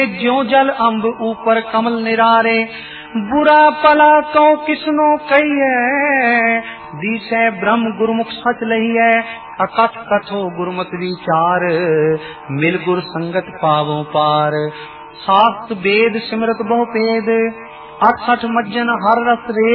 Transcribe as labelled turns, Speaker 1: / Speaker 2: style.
Speaker 1: ज्यों जल अम्ब ऊपर कमल निरारे, बुरा पला तो किसनो कहिए, दिशे ब्रह्म गुरुमुख सच लहिए, अकथ कथो गुरुमत विचार, मिल गुर संगत पावों पार। शास्त्र वेद सिमरत बहु पेद, अठ मज्जन हर रस रे,